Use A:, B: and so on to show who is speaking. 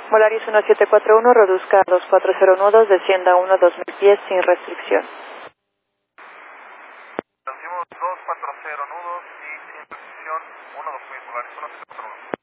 A: Volaris 1741, reduzca a 240 nudos, descienda a 1-2000 pies sin restricción.
B: Reducimos 240 nudos y sin restricción, 1-2000, Volaris 1741.